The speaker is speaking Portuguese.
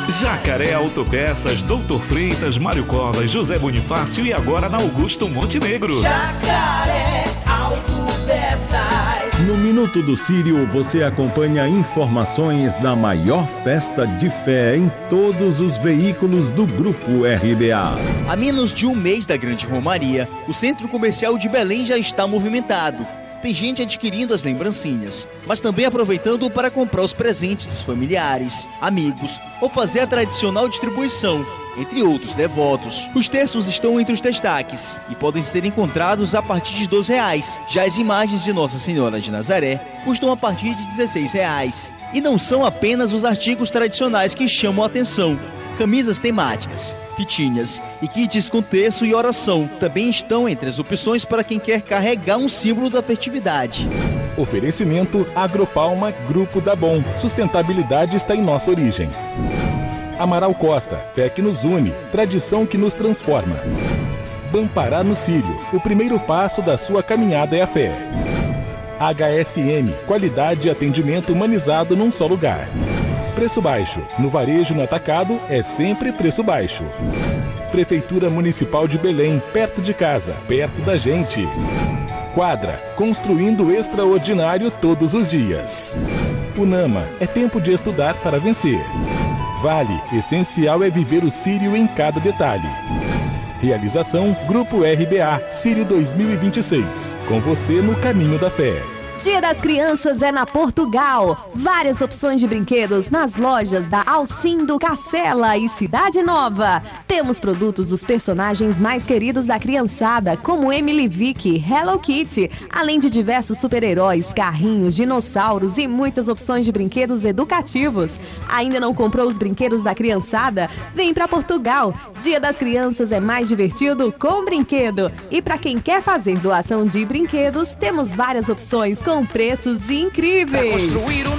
Jacaré Autopeças, Doutor Freitas, Mário Covas, José Bonifácio e agora na Augusto Montenegro. Jacaré Autopeças. No Minuto do Sírio você acompanha informações da maior festa de fé em todos os veículos do Grupo RBA. A menos de um mês da Grande Romaria, o Centro Comercial de Belém já está movimentado. Tem gente adquirindo as lembrancinhas, mas também aproveitando para comprar os presentes dos familiares, amigos ou fazer a tradicional distribuição, entre outros devotos. Os terços estão entre os destaques e podem ser encontrados a partir de R$12. Já as imagens de Nossa Senhora de Nazaré custam a partir de R$16. E não são apenas os artigos tradicionais que chamam a atenção. Camisas temáticas, fitinhas e kits com terço e oração também estão entre as opções para quem quer carregar um símbolo da festividade. Oferecimento Agropalma Grupo da Bom. Sustentabilidade está em nossa origem. Amaral Costa, fé que nos une, tradição que nos transforma. Bampará no Sírio, o primeiro passo da sua caminhada é a fé. HSM, qualidade e atendimento humanizado num só lugar. Preço baixo, no varejo no atacado é sempre preço baixo. Prefeitura Municipal de Belém, perto de casa, perto da gente. Quadra, construindo o extraordinário todos os dias. Unama, é tempo de estudar para vencer. Vale, essencial é viver o Sírio em cada detalhe. Realização Grupo RBA, Sírio 2026. Com você no caminho da fé. Dia das Crianças é na Portugal. Várias opções de brinquedos nas lojas da Alcindo, Cacela e Cidade Nova. Temos produtos dos personagens mais queridos da criançada, como Emily Vick, Hello Kitty, além de diversos super-heróis, carrinhos, dinossauros e muitas opções de brinquedos educativos. Ainda não comprou os brinquedos da criançada? Vem pra Portugal. Dia das Crianças é mais divertido com brinquedo. E para quem quer fazer doação de brinquedos, temos várias opções com preços incríveis. Construir